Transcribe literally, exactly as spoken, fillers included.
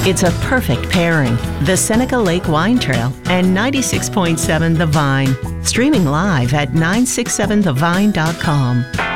It's a perfect pairing. The Seneca Lake Wine Trail and ninety-six point seven The Vine. Streaming live at nine six seven the vine dot com.